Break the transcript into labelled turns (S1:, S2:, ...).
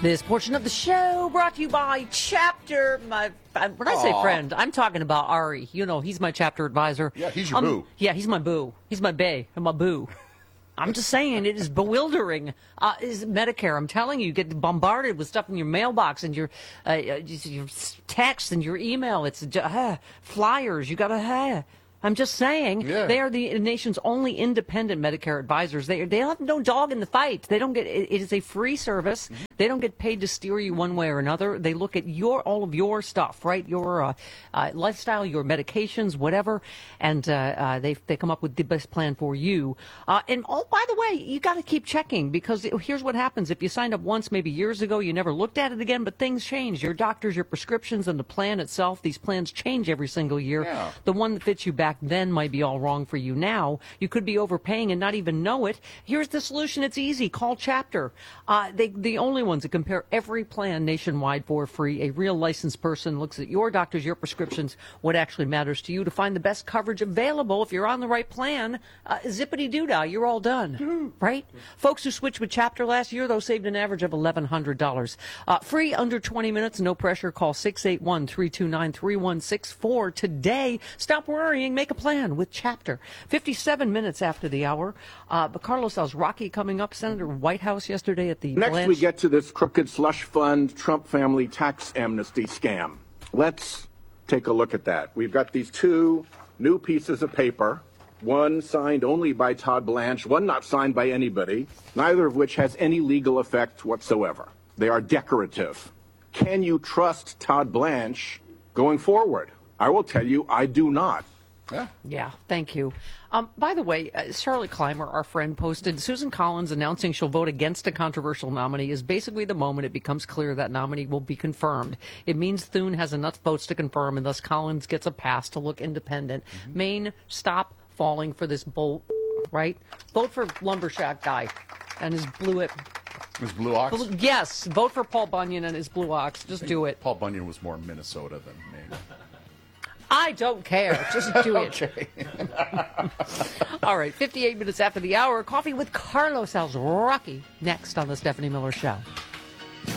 S1: This portion of the show brought to you by Chapter. When I say friend, I'm talking about Ari. You know, he's my Chapter advisor.
S2: Yeah, he's your boo.
S1: Yeah, he's my boo. He's my bae and my boo. I'm just saying, it is bewildering. Is Medicare? I'm telling you, you get bombarded with stuff in your mailbox and your text and your email. It's flyers. You gotta. I'm just saying, They are the nation's only independent Medicare advisors. They have no dog in the fight. They don't get. It is a free service. Mm-hmm. They don't get paid to steer you one way or another. They look at all of your stuff, right? Your lifestyle, your medications, whatever, and they come up with the best plan for you. And by the way, you got to keep checking, because here's what happens: if you signed up once, maybe years ago, you never looked at it again, but things change. Your doctors, your prescriptions, and the plan itself. These plans change every single year. Yeah. The one that fits you back then might be all wrong for you now. You could be overpaying and not even know it. Here's the solution. It's easy. Call Chapter. The only ones that compare every plan nationwide for free. A real licensed person looks at your doctors, your prescriptions, what actually matters to you to find the best coverage available. If you're on the right plan, zippity-doo-dah, you're all done, right? Folks who switched with Chapter last year, though, saved an average of $1,100. Free under 20 minutes, no pressure. Call 681-329-3164 today. Stop worrying. Make a plan with Chapter. 57 minutes after the hour. But Carlos Alzraqui coming up. Senator White House yesterday at the
S3: Next we get to this crooked slush fund Trump family tax amnesty scam. Let's take a look at that. We've got these two new pieces of paper, one signed only by Todd Blanche, one not signed by anybody, neither of which has any legal effect whatsoever. They are decorative. Can you trust Todd Blanche going forward? I will tell you, I do not.
S1: Yeah, thank you. By the way, Charlotte Clymer, our friend, posted, Susan Collins announcing she'll vote against a controversial nominee is basically the moment it becomes clear that nominee will be confirmed. It means Thune has enough votes to confirm, and thus Collins gets a pass to look independent. Maine, stop falling for this bull, right? Vote for Lumbershack guy and his blue ox? Yes, vote for Paul Bunyan and his blue ox. Just do it.
S2: Paul Bunyan was more Minnesota than Maine.
S1: I don't care. Just do it.
S2: Okay.
S1: All right, 58 minutes after the hour, Coffee with Carlos Alzraqui next on The Stephanie Miller Show.